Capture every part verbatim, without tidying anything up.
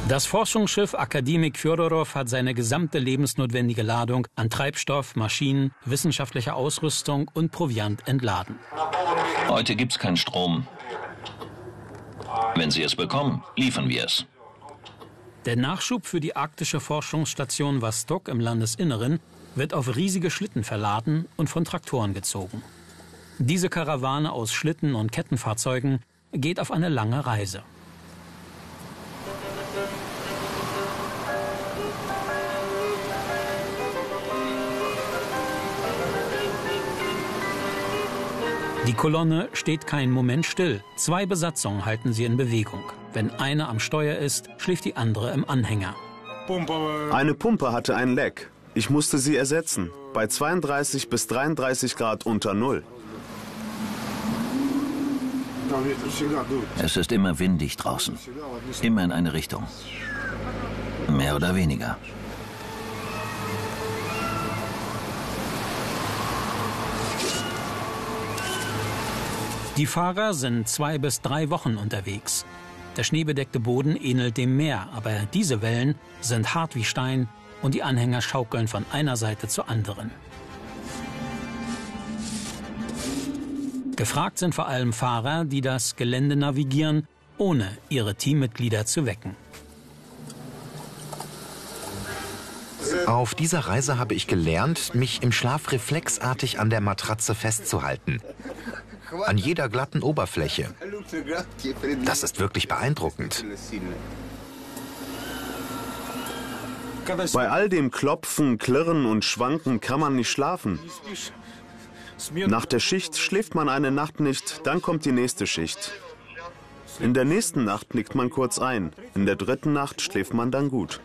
Das Forschungsschiff Akademik Fjodorow hat seine gesamte lebensnotwendige Ladung an Treibstoff, Maschinen, wissenschaftlicher Ausrüstung und Proviant entladen. Heute gibt's keinen Strom. Wenn Sie es bekommen, liefern wir es. Der Nachschub für die arktische Forschungsstation Vostok im Landesinneren wird auf riesige Schlitten verladen und von Traktoren gezogen. Diese Karawane aus Schlitten und Kettenfahrzeugen geht auf eine lange Reise. Die Kolonne steht keinen Moment still. Zwei Besatzungen halten sie in Bewegung. Wenn eine am Steuer ist, schläft die andere im Anhänger. Eine Pumpe hatte ein Leck. Ich musste sie ersetzen. Bei zweiunddreißig bis dreiunddreißig Grad unter Null. Es ist immer windig draußen. Immer in eine Richtung. Mehr oder weniger. Die Fahrer sind zwei bis drei Wochen unterwegs. Der schneebedeckte Boden ähnelt dem Meer, aber diese Wellen sind hart wie Stein und die Anhänger schaukeln von einer Seite zur anderen. Gefragt sind vor allem Fahrer, die das Gelände navigieren, ohne ihre Teammitglieder zu wecken. Auf dieser Reise habe ich gelernt, mich im Schlaf reflexartig an der Matratze festzuhalten. An jeder glatten Oberfläche. Das ist wirklich beeindruckend. Bei all dem Klopfen, Klirren und Schwanken kann man nicht schlafen. Nach der Schicht schläft man eine Nacht nicht, dann kommt die nächste Schicht. In der nächsten Nacht nickt man kurz ein. In der dritten Nacht schläft man dann gut.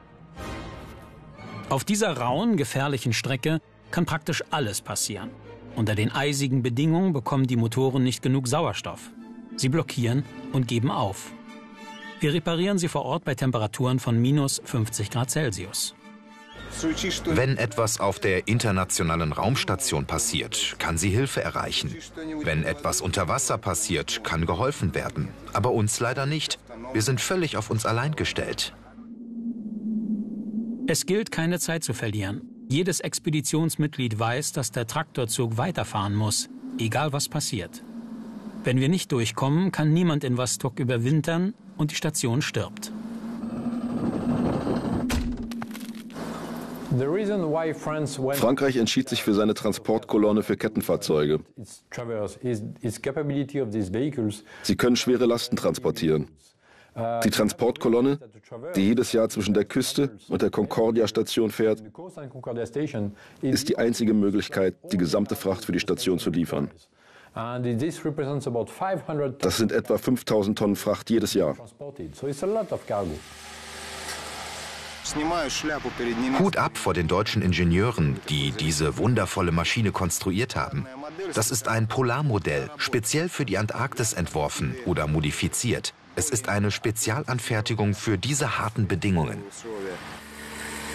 Auf dieser rauen, gefährlichen Strecke kann praktisch alles passieren. Unter den eisigen Bedingungen bekommen die Motoren nicht genug Sauerstoff. Sie blockieren und geben auf. Wir reparieren sie vor Ort bei Temperaturen von minus fünfzig Grad Celsius. Wenn etwas auf der internationalen Raumstation passiert, kann sie Hilfe erreichen. Wenn etwas unter Wasser passiert, kann geholfen werden. Aber uns leider nicht. Wir sind völlig auf uns allein gestellt. Es gilt, keine Zeit zu verlieren. Jedes Expeditionsmitglied weiß, dass der Traktorzug weiterfahren muss, egal was passiert. Wenn wir nicht durchkommen, kann niemand in Vostok überwintern und die Station stirbt. Frankreich entschied sich für seine Transportkolonne für Kettenfahrzeuge. Sie können schwere Lasten transportieren. Die Transportkolonne, die jedes Jahr zwischen der Küste und der Concordia-Station fährt, ist die einzige Möglichkeit, die gesamte Fracht für die Station zu liefern. Das sind etwa fünftausend Tonnen Fracht jedes Jahr. Hut ab vor den deutschen Ingenieuren, die diese wundervolle Maschine konstruiert haben. Das ist ein Polarmodell, speziell für die Antarktis entworfen oder modifiziert. Es ist eine Spezialanfertigung für diese harten Bedingungen.